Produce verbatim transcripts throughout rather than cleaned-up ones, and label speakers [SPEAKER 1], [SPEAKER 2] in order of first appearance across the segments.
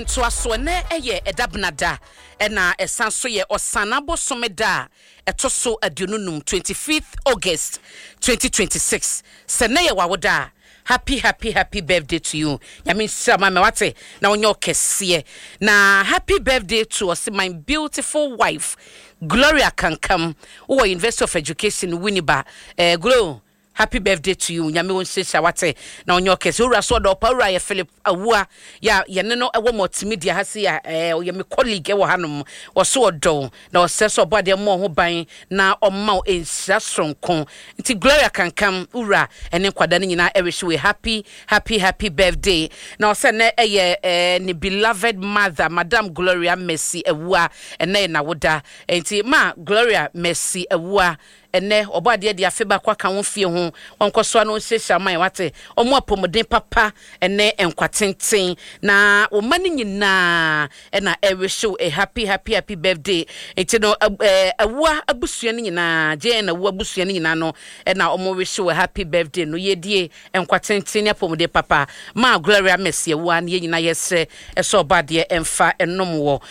[SPEAKER 1] To asone eye edabnada ena esanso ye osanabo someda etoso adununum twenty-fifth August twenty twenty-six sene ye wawoda happy happy happy birthday to you yami sama me wate na onyo kese na happy birthday to us my beautiful wife Gloria Kankam who University of Education Winneba eh Glo. Happy birthday to you. Nyame won se shawate na onyo kese ura so do pa ura ya Philip awua ya ye ne no ewo multimedia ha se ya eh ye me colleague e wo hanom wo so do na wo se so bode mo ho ban na omma enhia sonkon nti Gloria Kankam ura ene kwada ne nyina e wish we happy happy happy birthday na wo se ne eye eh ne beloved mother Madam Gloria Mercy awua ene na woda nti ma Gloria Mercy awua ene obade de afeba kwa kan wo fie ho onkoso no hyehyɛ man wate omo apomden papa ene enkwatenten na wo mani nyina ena ewisho a happy happy happy birthday enti no awua abusua ni nyina je na awua abusua ni nyina no ena omo wisho a happy birthday no yedie enkwatenten apomden papa ma Gloria Mercy awua ne nyina yesre eso obade emfa enom wo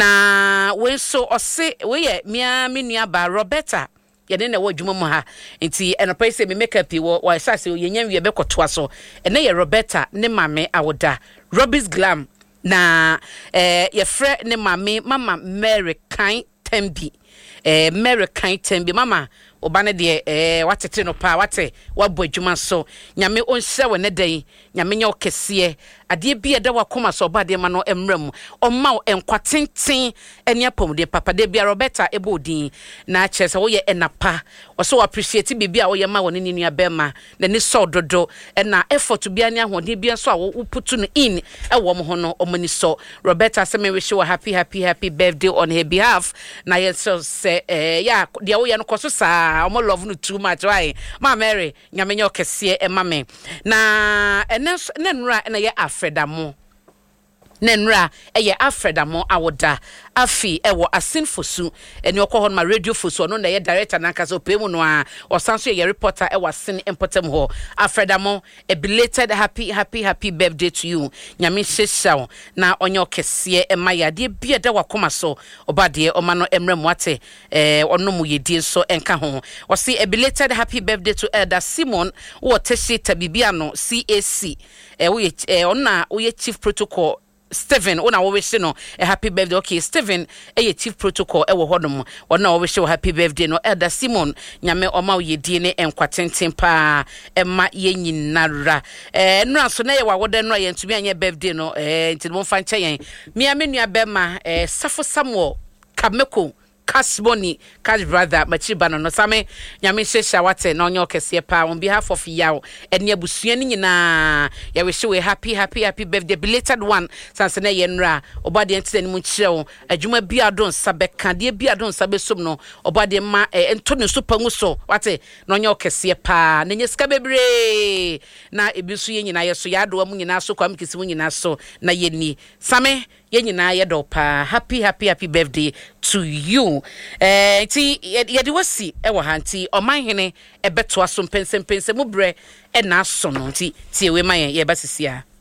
[SPEAKER 1] na we so ose we ye mia menua ba Roberta yene na wadwuma mu ha nti enopa ise me makeup wo wa sase yenya wie be kotoa so ene ye Roberta ne mame awoda Robis Glam na eh ye frɛ ne mame mama Mary Kan Tembi eh Mary Kan Tembi mama obane de eh watete no pa wate wabo adwuma so nyame onhye we ne dan nyame nya okese ade bia da wakoma so obade ma no emram omma enkwatenten ene apomde papa de bia Roberta ebodin na chese wo ye enapa wo so appreciate bibia wo ye ma woni nua bema na ni so dodo na effort bia ne ahode bia so a wo putu no in e wo mo ho no omani so Roberta say me wish you a happy happy happy birthday on her behalf na yes say eh ya de wo ye no koso sa omo love no too much why ma Mary nyame nya okese e ma me na ene nenura ene ye afredamo nenura eye afredamo awoda afi ewo asinfosu eni okohon ma radio fosu no na ye director na nkaso pemu no a osanso ye reporter ewo asin importem ho afredamo a belated happy happy happy birthday to you nyame hyehyaw na onye okese e maya de bia da wakoma so obade o ma no emrem wate eh onom yedie so enka ho o se a belated happy birthday to Elder Simon wo teshi tabibia no C A C eh wo ye ona wo ye chief protocol Steven ona wo wish no a happy birthday okay Steven e chief protocol e wo hodom ona wo wish happy birthday no Elder Simon nyame oma ye die ne enkwatenten pa emma ye nyinara eh no aso na ye wa woda no ye ntumi anye birthday no eh ntimo mfa nche yen mia menua bema eh Safo Samuel Kameko Kasboni, Cash brother, Machibano, no Same, Yamisha Shawate, no New Kessia Pa, on behalf of Yao, and Yabusiani na ya wish you a happy, happy, happy birthday, belated one, Sansane Yenra, Obadience and Mucho, a Juma Biadon, Sabeka, dear Biadon Sabesumno, Obadi Ma, Antonio Supermuso, what a no New Kessia Pa, Nenyaskabebre, na Ebusuin, na Yasuado, Munina, so come Kiswin, so na Yeni, Same. Yenina yedopa happy happy happy birthday to you eh ti yede wasi e wo hanti omanhene e beto aso pense pense mu bre e na aso no ti ti we man ye ba sisia